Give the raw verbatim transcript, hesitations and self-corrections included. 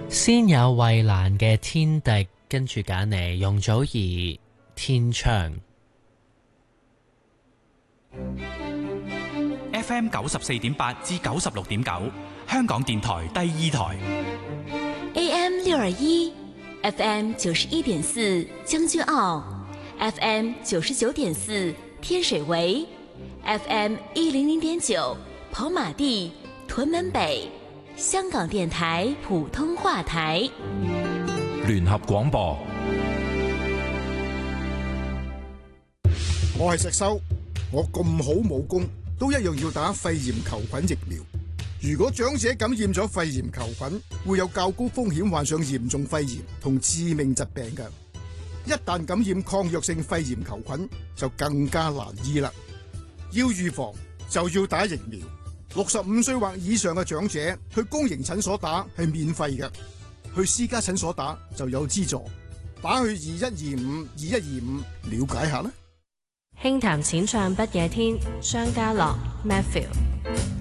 先有衛蘭嘅天敵，跟住揀嚟容祖兒天窗。 F M 九十四點八至九十六點九，香港電台第二台。 A M 六二一，F M 九十一點四將軍澳，F M 九十九點四天水圍，F M 一零零點九跑馬地、屯門北，香港電台普通話台。 聯合廣播。 我係石修，我咁好武功，都一樣要打肺炎球菌疫苗。如果長者感染咗肺炎球菌，會有較高風險患上嚴重肺炎同致命疾病嘅。一旦感染抗藥性肺炎球菌，就更加難醫啦。要預防就要打疫苗。六十五歲或以上嘅長者去公營診所打係免費嘅，去私家診所打就有資助。打去二一二五二一二五了解下啦。 輕談淺唱不夜天，商家樂 Matthew。